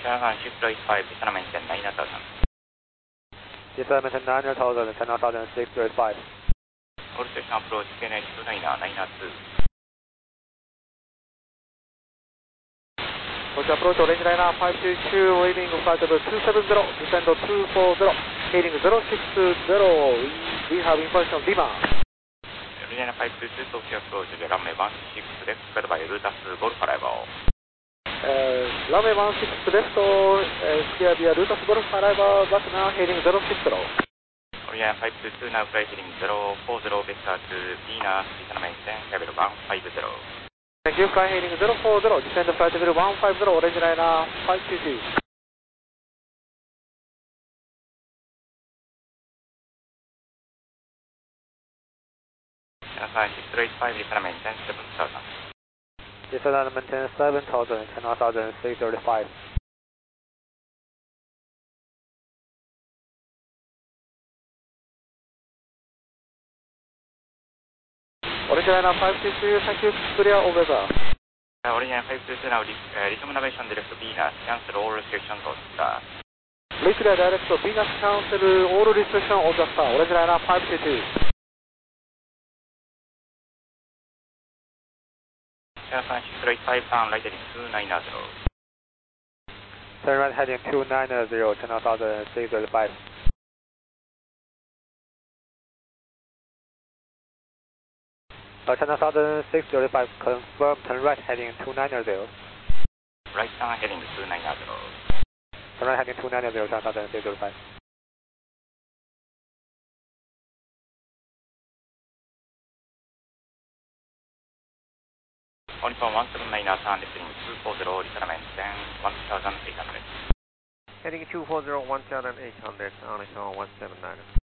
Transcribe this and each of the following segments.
Channel shift right 5, descend maintain 9000. Descend maintain 9000, channel 635. All station approach, KNH 29er, 92. Approach approach, orange liner 522, waiting flight level 270, descend 240, heading 060, we have information of Lima. Orange liner 522, Tokyo approach, runway 16 left, cleared by Lutas Golf arrival. Runway 16 left, clear via Lutas Golf arrival, but now heading 060. Orange liner 522, now flight heading 040, vector to Venus, descend maintain, level 150. Thank you, flight heading 040, descend flight level 150, orange liner 522. Channel 635, descend maintain 7000. Descend maintain 7000, channel 635. Orange liner 522, thank you, clear over there. Orange liner 522, now resume navigation direct to Venus, cancel all restrictions on start. Reclear direct to Venus, cancel all restriction on the star, orange liner 522. Channel 635, turn right heading 290. Turn right heading 290, channel 635. Channel 635, confirm turn right heading 290. Right turn heading 290. Turn right heading 290, channel 635. Only for 179er, turn left heading 240, descend maintain 1800. Heading 240, 1800, only for 179.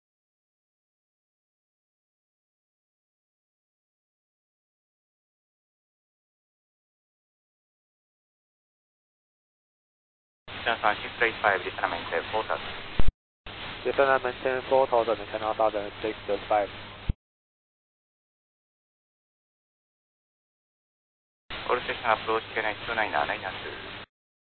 Channel 635, descend maintain 4000. Descend maintain 4000, channel 635. All station approach, KNH 29er, 92.